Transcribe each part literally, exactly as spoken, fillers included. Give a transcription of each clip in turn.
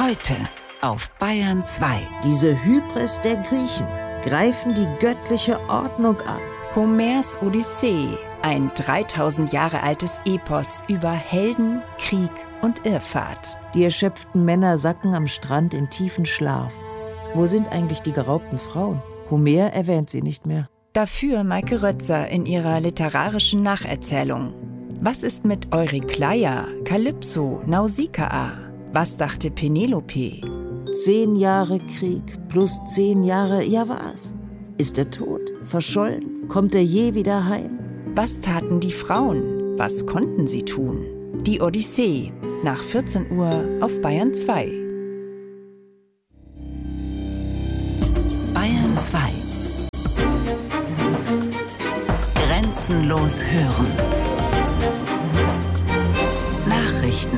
Heute auf Bayern zwei. Diese Hybris der Griechen greifen die göttliche Ordnung an. Homers Odyssee, ein dreitausend Jahre altes Epos über Helden, Krieg und Irrfahrt. Die erschöpften Männer sacken am Strand in tiefen Schlaf. Wo sind eigentlich die geraubten Frauen? Homer erwähnt sie nicht mehr. Dafür Maike Rötzer in ihrer literarischen Nacherzählung. Was ist mit Eurykleia, Kalypso, Nausikaa? Was dachte Penelope? Zehn Jahre Krieg plus zehn Jahre, ja was? Ist er tot? Verschollen? Kommt er je wieder heim? Was taten die Frauen? Was konnten sie tun? Die Odyssee, nach vierzehn Uhr auf Bayern zwei. Bayern zwei. Grenzenlos hören. Nachrichten.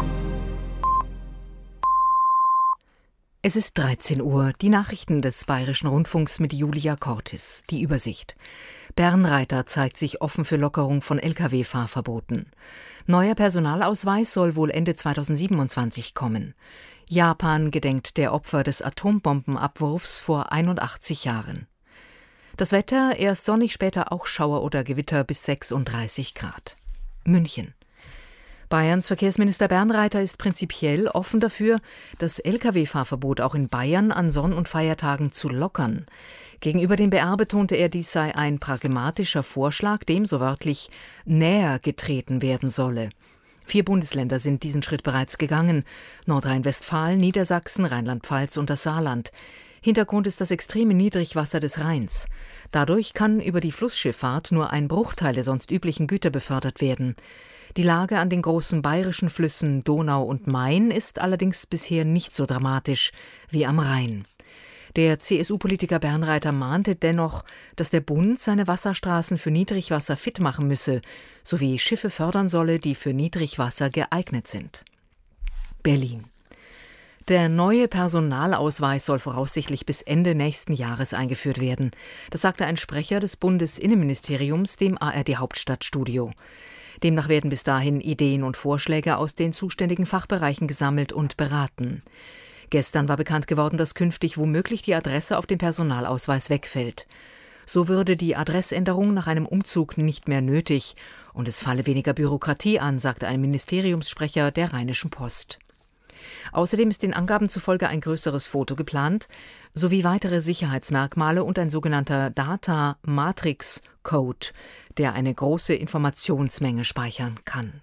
Es ist dreizehn Uhr, die Nachrichten des Bayerischen Rundfunks mit Julia Cortis. Die Übersicht. Bernreiter zeigt sich offen für Lockerung von L K W-Fahrverboten. Neuer Personalausweis soll wohl Ende zweitausendsiebenundzwanzig kommen. Japan gedenkt der Opfer des Atombombenabwurfs vor einundachtzig Jahren. Das Wetter, erst sonnig, später auch Schauer oder Gewitter bis sechsunddreißig Grad. München. Bayerns Verkehrsminister Bernreiter ist prinzipiell offen dafür, das L K W-Fahrverbot auch in Bayern an Sonn- und Feiertagen zu lockern. Gegenüber dem B R betonte er, dies sei ein pragmatischer Vorschlag, dem so wörtlich näher getreten werden solle. Vier Bundesländer sind diesen Schritt bereits gegangen: Nordrhein-Westfalen, Niedersachsen, Rheinland-Pfalz und das Saarland. Hintergrund ist das extreme Niedrigwasser des Rheins. Dadurch kann über die Flussschifffahrt nur ein Bruchteil der sonst üblichen Güter befördert werden. Die Lage an den großen bayerischen Flüssen Donau und Main ist allerdings bisher nicht so dramatisch wie am Rhein. Der C S U-Politiker Bernreiter mahnte dennoch, dass der Bund seine Wasserstraßen für Niedrigwasser fit machen müsse, sowie Schiffe fördern solle, die für Niedrigwasser geeignet sind. Berlin. Der neue Personalausweis soll voraussichtlich bis Ende nächsten Jahres eingeführt werden. Das sagte ein Sprecher des Bundesinnenministeriums dem A R D-Hauptstadtstudio. Demnach werden bis dahin Ideen und Vorschläge aus den zuständigen Fachbereichen gesammelt und beraten. Gestern war bekannt geworden, dass künftig womöglich die Adresse auf dem Personalausweis wegfällt. So würde die Adressänderung nach einem Umzug nicht mehr nötig und es falle weniger Bürokratie an, sagte ein Ministeriumssprecher der Rheinischen Post. Außerdem ist den Angaben zufolge ein größeres Foto geplant, sowie weitere Sicherheitsmerkmale und ein sogenannter Data-Matrix-Code, der eine große Informationsmenge speichern kann.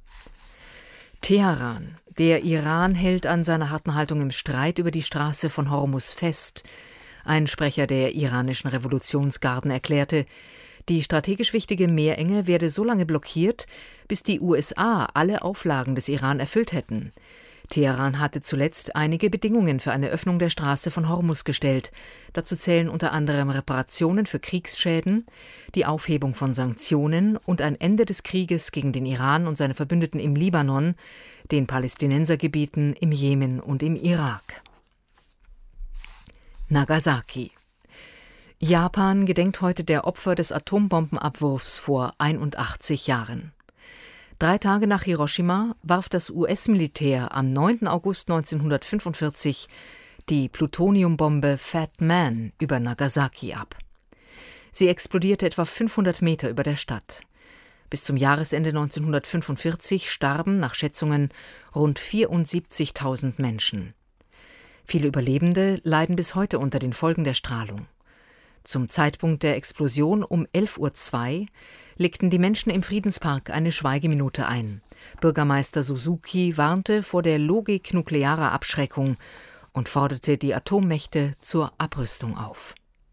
Teheran. Der Iran hält an seiner harten Haltung im Streit über die Straße von Hormuz fest. Ein Sprecher der iranischen Revolutionsgarden erklärte, die strategisch wichtige Meerenge werde so lange blockiert, bis die U S A alle Auflagen des Iran erfüllt hätten. Teheran hatte zuletzt einige Bedingungen für eine Öffnung der Straße von Hormuz gestellt. Dazu zählen unter anderem Reparationen für Kriegsschäden, die Aufhebung von Sanktionen und ein Ende des Krieges gegen den Iran und seine Verbündeten im Libanon, den Palästinensergebieten, im Jemen und im Irak. Nagasaki. Japan gedenkt heute der Opfer des Atombombenabwurfs vor einundachtzig Jahren. Drei Tage nach Hiroshima warf das U S-Militär am neunten August neunzehnhundertfünfundvierzig die Plutoniumbombe Fat Man über Nagasaki ab. Sie explodierte etwa fünfhundert Meter über der Stadt. Bis zum Jahresende neunzehnhundertfünfundvierzig starben nach Schätzungen rund vierundsiebzigtausend Menschen. Viele Überlebende leiden bis heute unter den Folgen der Strahlung. Zum Zeitpunkt der Explosion um elf Uhr zwei legten die Menschen im Friedenspark eine Schweigeminute ein. Bürgermeister Suzuki warnte vor der Logik nuklearer Abschreckung und forderte die Atommächte zur Abrüstung auf.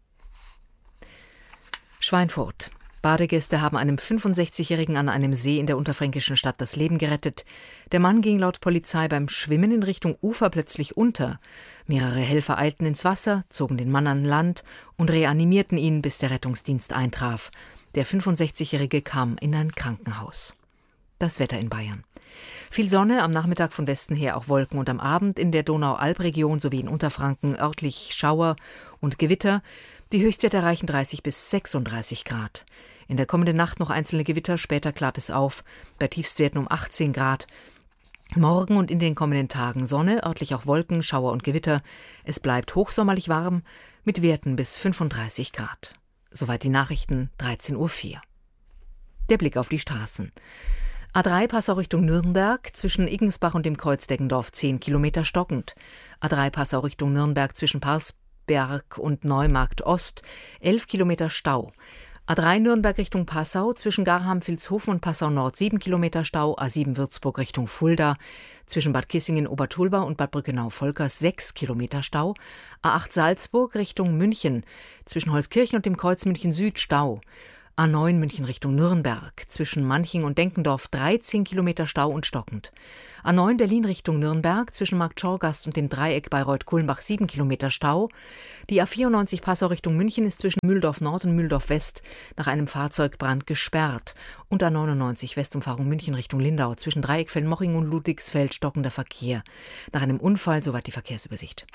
Schweinfurt. Badegäste haben einem fünfundsechzigjährigen an einem See in der unterfränkischen Stadt das Leben gerettet. Der Mann ging laut Polizei beim Schwimmen in Richtung Ufer plötzlich unter. Mehrere Helfer eilten ins Wasser, zogen den Mann an Land und reanimierten ihn, bis der Rettungsdienst eintraf. Der fünfundsechzigjährige kam in ein Krankenhaus. Das Wetter in Bayern. Viel Sonne, am Nachmittag von Westen her auch Wolken und am Abend in der Donau-Alb-Region sowie in Unterfranken örtlich Schauer und Gewitter. Die Höchstwerte erreichen dreißig bis sechsunddreißig Grad. In der kommenden Nacht noch einzelne Gewitter, später klart es auf, bei Tiefstwerten um achtzehn Grad. Morgen und in den kommenden Tagen Sonne, örtlich auch Wolken, Schauer und Gewitter. Es bleibt hochsommerlich warm mit Werten bis fünfunddreißig Grad. Soweit die Nachrichten, dreizehn Uhr vier. Der Blick auf die Straßen. A drei Passau Richtung Nürnberg, zwischen Iggensbach und dem Kreuz Deggendorf zehn Kilometer stockend. A drei Passau Richtung Nürnberg zwischen Parsberg und Neumarkt Ost, elf Kilometer Stau. A drei Nürnberg Richtung Passau, zwischen Garham-Vilshofen und Passau Nord sieben Kilometer Stau. A sieben Würzburg Richtung Fulda, zwischen Bad Kissingen-Obertulba und Bad Brückenau-Volkers sechs Kilometer Stau. A acht Salzburg Richtung München, zwischen Holzkirchen und dem Kreuz München Süd Stau. A neun München Richtung Nürnberg, zwischen Manching und Denkendorf dreizehn Kilometer Stau und stockend. A neun Berlin Richtung Nürnberg, zwischen Marktschorgast und dem Dreieck Bayreuth-Kulmbach sieben Kilometer Stau. Die A vierundneunzig Passau Richtung München ist zwischen Mühldorf Nord und Mühldorf West nach einem Fahrzeugbrand gesperrt. Und A neunundneunzig Westumfahrung München Richtung Lindau, zwischen Dreieckfeld-Moching und Ludwigsfeld stockender Verkehr. Nach einem Unfall, soweit die Verkehrsübersicht.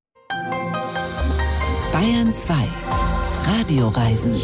Bayern zwei. Radioreisen.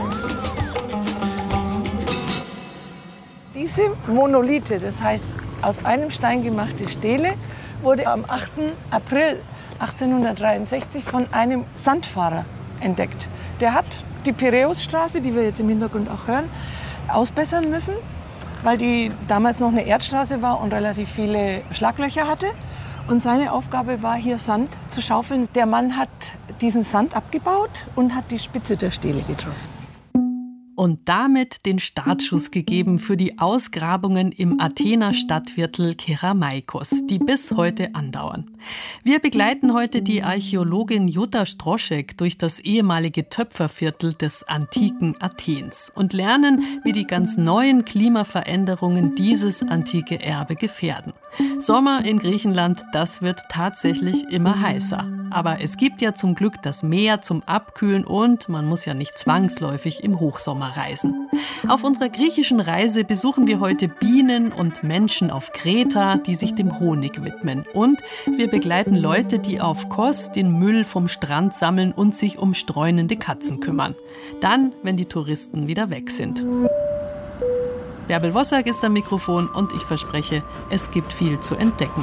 Diese Monolithe, das heißt aus einem Stein gemachte Stele, wurde am achten April achtzehnhundertdreiundsechzig von einem Sandfahrer entdeckt. Der hat die Piräusstraße, die wir jetzt im Hintergrund auch hören, ausbessern müssen, weil die damals noch eine Erdstraße war und relativ viele Schlaglöcher hatte. Und seine Aufgabe war, hier Sand zu schaufeln. Der Mann hat diesen Sand abgebaut und hat die Spitze der Stele getroffen. Und damit den Startschuss gegeben für die Ausgrabungen im Athener Stadtviertel Kerameikos, die bis heute andauern. Wir begleiten heute die Archäologin Jutta Stroschek durch das ehemalige Töpferviertel des antiken Athens und lernen, wie die ganz neuen Klimaveränderungen dieses antike Erbe gefährden. Sommer in Griechenland, das wird tatsächlich immer heißer. Aber es gibt ja zum Glück das Meer zum Abkühlen und man muss ja nicht zwangsläufig im Hochsommer reisen. Auf unserer griechischen Reise besuchen wir heute Bienen und Menschen auf Kreta, die sich dem Honig widmen. Und wir begleiten Leute, die auf Kos den Müll vom Strand sammeln und sich um streunende Katzen kümmern. Dann, wenn die Touristen wieder weg sind. Bärbel Wossack ist am Mikrofon und ich verspreche, es gibt viel zu entdecken.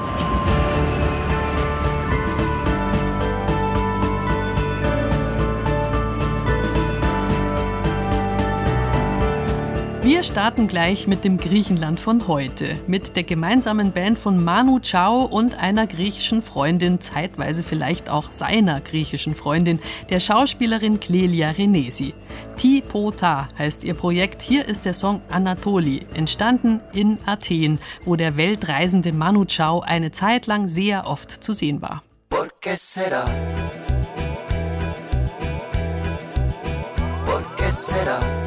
Wir starten gleich mit dem Griechenland von heute, mit der gemeinsamen Band von Manu Chao und einer griechischen Freundin, zeitweise vielleicht auch seiner griechischen Freundin, der Schauspielerin Clelia Renesi. Ti Pota heißt ihr Projekt. Hier ist der Song Anatoli, entstanden in Athen, wo der weltreisende Manu Chao eine Zeit lang sehr oft zu sehen war. Porque será? Porque será?